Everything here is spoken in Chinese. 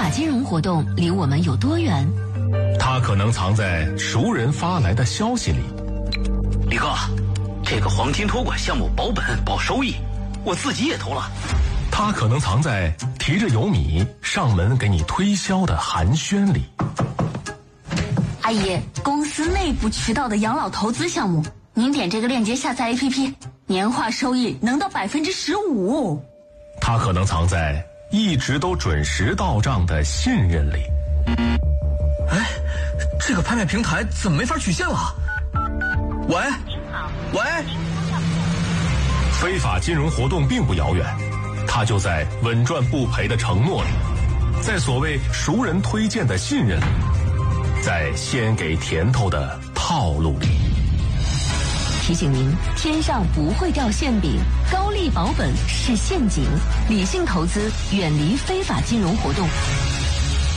法金融活动离我们有多远？ 它可能藏在熟人发来的消息里。 李哥，这个黄金托管项目保本保收益，我自己也投了。 它可能藏在提着油米上门给你推销的寒暄里。 阿姨，公司内部渠道的养老投资项目，您点这个链接下载 APP， 年化收益能到15%。 它可能藏在一直都准时到账的信任里。 哎，这个拍卖平台怎么没法取现了？喂， 您好， 喂， 非法金融活动并不遥远，它就在稳赚不赔的承诺里，在所谓熟人推荐的信任里，在先给甜头的套路里。 提醒您，天上不会掉馅饼，高利保本是陷阱，理性投资，远离非法金融活动。